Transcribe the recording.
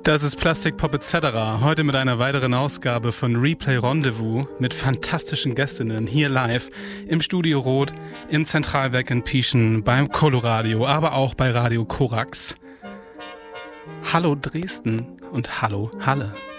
Das ist Plastikpop etc. Heute mit einer weiteren Ausgabe von Replay Rendezvous mit fantastischen Gästinnen hier live im Studio Rot, im Zentralwerk in Pieschen, beim Coloradio, aber auch bei Radio Korax. Hallo Dresden und hallo Halle.